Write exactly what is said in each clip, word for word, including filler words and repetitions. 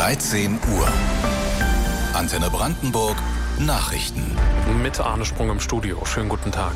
dreizehn Uhr. Antenne Brandenburg Nachrichten. Mit Arne Sprung im Studio. Schönen guten Tag.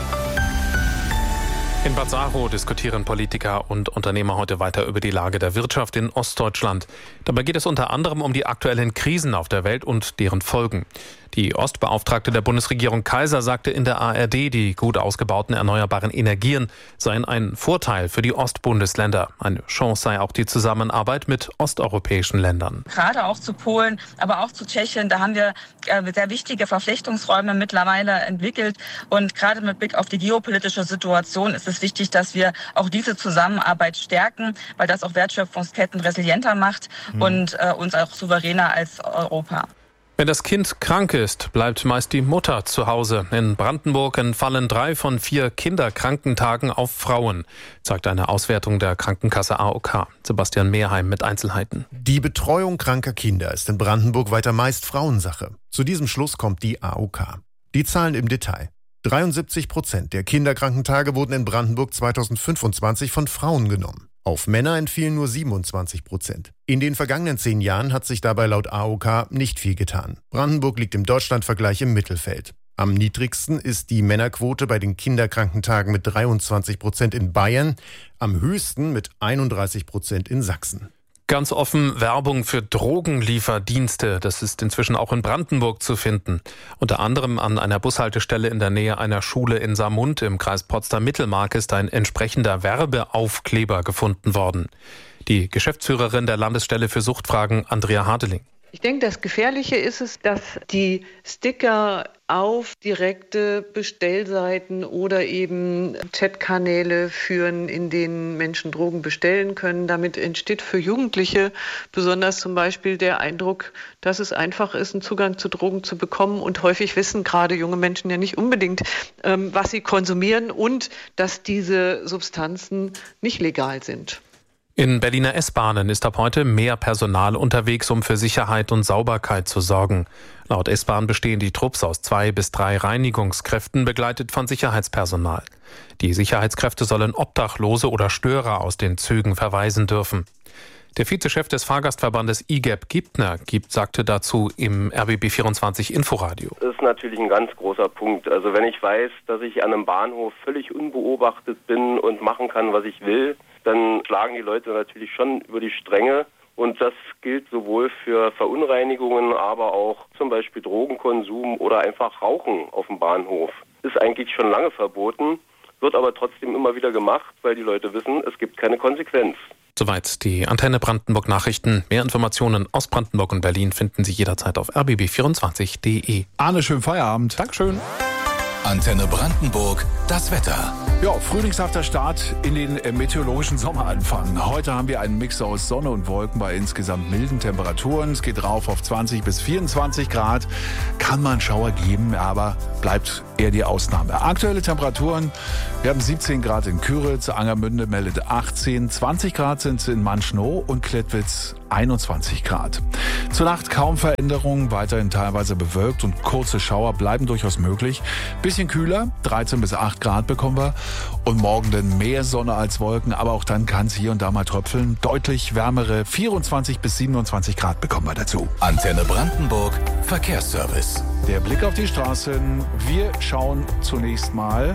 In Bad Saro diskutieren Politiker und Unternehmer heute weiter über die Lage der Wirtschaft in Ostdeutschland. Dabei geht es unter anderem um die aktuellen Krisen auf der Welt und deren Folgen. Die Ostbeauftragte der Bundesregierung Kaiser sagte in der A R D, die gut ausgebauten erneuerbaren Energien seien ein Vorteil für die Ostbundesländer. Eine Chance sei auch die Zusammenarbeit mit osteuropäischen Ländern. Gerade auch zu Polen, aber auch zu Tschechien, da haben wir sehr wichtige Verflechtungsräume mittlerweile entwickelt. Und gerade mit Blick auf die geopolitische Situation ist es wichtig, dass wir auch diese Zusammenarbeit stärken, weil das auch Wertschöpfungsketten resilienter macht mhm. und äh, uns auch souveräner als Europa. Wenn das Kind krank ist, bleibt meist die Mutter zu Hause. In Brandenburg entfallen drei von vier Kinderkrankentagen auf Frauen, zeigt eine Auswertung der Krankenkasse A O K. Sebastian Mehrheim mit Einzelheiten. Die Betreuung kranker Kinder ist in Brandenburg weiter meist Frauensache. Zu diesem Schluss kommt die A O K. Die Zahlen im Detail. dreiundsiebzig Prozent der Kinderkrankentage wurden in Brandenburg zweitausendfünfundzwanzig von Frauen genommen. Auf Männer entfielen nur siebenundzwanzig Prozent. In den vergangenen zehn Jahren hat sich dabei laut A O K nicht viel getan. Brandenburg liegt im Deutschlandvergleich im Mittelfeld. Am niedrigsten ist die Männerquote bei den Kinderkrankentagen mit dreiundzwanzig Prozent in Bayern, am höchsten mit einunddreißig Prozent in Sachsen. Ganz offen Werbung für Drogenlieferdienste. Das ist inzwischen auch in Brandenburg zu finden. Unter anderem an einer Bushaltestelle in der Nähe einer Schule in Saarmund im Kreis Potsdam-Mittelmark ist ein entsprechender Werbeaufkleber gefunden worden. Die Geschäftsführerin der Landesstelle für Suchtfragen, Andrea Hardeling. Ich denke, das Gefährliche ist es, dass die Sticker auf direkte Bestellseiten oder eben Chatkanäle führen, in denen Menschen Drogen bestellen können. Damit entsteht für Jugendliche besonders zum Beispiel der Eindruck, dass es einfach ist, einen Zugang zu Drogen zu bekommen. Und häufig wissen gerade junge Menschen ja nicht unbedingt, ähm, was sie konsumieren und dass diese Substanzen nicht legal sind. In Berliner S-Bahnen ist ab heute mehr Personal unterwegs, um für Sicherheit und Sauberkeit zu sorgen. Laut S-Bahn bestehen die Trupps aus zwei bis drei Reinigungskräften, begleitet von Sicherheitspersonal. Die Sicherheitskräfte sollen Obdachlose oder Störer aus den Zügen verweisen dürfen. Der Vizechef des Fahrgastverbandes I G E B, Gibtner, gibt, sagte dazu im R B B vierundzwanzig Inforadio. Das ist natürlich ein ganz großer Punkt. Also wenn ich weiß, dass ich an einem Bahnhof völlig unbeobachtet bin und machen kann, was ich will, dann schlagen die Leute natürlich schon über die Stränge. Und das gilt sowohl für Verunreinigungen, aber auch zum Beispiel Drogenkonsum oder einfach Rauchen auf dem Bahnhof. Ist eigentlich schon lange verboten, wird aber trotzdem immer wieder gemacht, weil die Leute wissen, es gibt keine Konsequenz. Soweit die Antenne Brandenburg Nachrichten. Mehr Informationen aus Brandenburg und Berlin finden Sie jederzeit auf r b b vierundzwanzig punkt d e. Arne, schönen Feierabend. Dankeschön. Antenne Brandenburg, das Wetter. Ja, frühlingshafter Start in den äh, meteorologischen Sommeranfang. Heute haben wir einen Mix aus Sonne und Wolken bei insgesamt milden Temperaturen. Es geht rauf auf zwanzig bis vierundzwanzig Grad. Kann man Schauer geben, aber bleibt eher die Ausnahme. Aktuelle Temperaturen, wir haben siebzehn Grad in Küritz, Angermünde meldet achtzehn, zwanzig Grad sind es in Manschnow und Klettwitz einundzwanzig Grad. Zur Nacht kaum Veränderungen, weiterhin teilweise bewölkt und kurze Schauer bleiben durchaus möglich. Bisschen kühler, dreizehn bis acht Grad bekommen wir. Und morgen dann mehr Sonne als Wolken, aber auch dann kann es hier und da mal tröpfeln. Deutlich wärmere vierundzwanzig bis siebenundzwanzig Grad bekommen wir dazu. Antenne Brandenburg, Verkehrsservice. Der Blick auf die Straßen. Wir schauen zunächst mal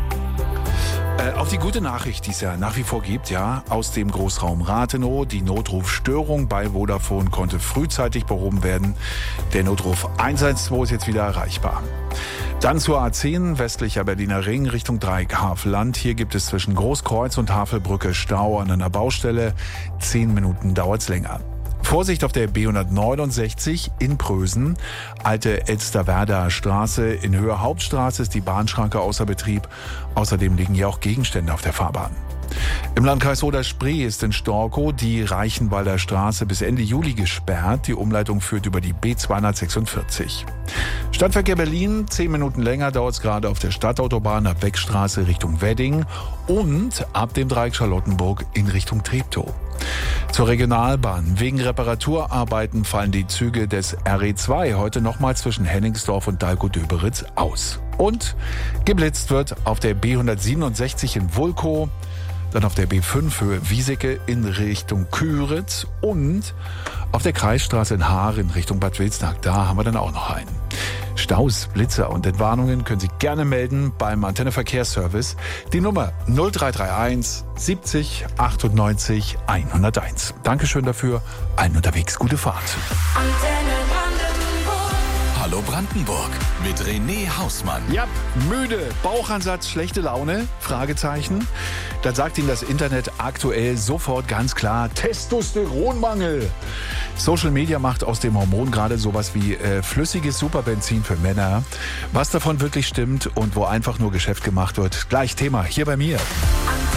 Äh, auf die gute Nachricht, die es ja nach wie vor gibt, ja, aus dem Großraum Rathenow. Die Notrufstörung bei Vodafone konnte frühzeitig behoben werden. Der Notruf eins eins zwei ist jetzt wieder erreichbar. Dann zur A zehn, westlicher Berliner Ring, Richtung Dreieck-Havelland. Hier gibt es zwischen Großkreuz und Havelbrücke Stau an einer Baustelle. Zehn Minuten dauert's länger. Vorsicht auf der B hundertneunundsechzig in Prösen, alte Elsterwerder Straße. In Höhe Hauptstraße ist die Bahnschranke außer Betrieb. Außerdem liegen hier auch Gegenstände auf der Fahrbahn. Im Landkreis Oder-Spree ist in Storkow die Reichenwalder Straße bis Ende Juli gesperrt. Die Umleitung führt über die B zweihundertsechsundvierzig. Stadtverkehr Berlin, zehn Minuten länger dauert es gerade auf der Stadtautobahn ab Weckstraße Richtung Wedding und ab dem Dreieck Charlottenburg in Richtung Treptow. Zur Regionalbahn. Wegen Reparaturarbeiten fallen die Züge des R E zwei heute nochmal zwischen Hennigsdorf und Dahlkow-Döberitz aus. Und geblitzt wird auf der B hundertsiebenundsechzig in Wulkow, dann auf der B fünf Höhe Wieseke in Richtung Küritz und Auf der Kreisstraße in Haar in Richtung Bad Wilsnack, da haben wir dann auch noch einen. Staus, Blitzer und Entwarnungen können Sie gerne melden beim Antenne Verkehrsservice. Die Nummer null drei drei eins siebzig achtundneunzig hunderteins. Dankeschön dafür. Allen unterwegs gute Fahrt. Antenne Brandenburg. Hallo Brandenburg mit René Hausmann. Ja, müde, Bauchansatz, schlechte Laune? Fragezeichen. Dann sagt Ihnen das Internet aktuell sofort ganz klar: Testosteronmangel. Social Media macht aus dem Hormon gerade sowas wie äh, flüssiges Superbenzin für Männer. Was davon wirklich stimmt und wo einfach nur Geschäft gemacht wird, gleich Thema hier bei mir.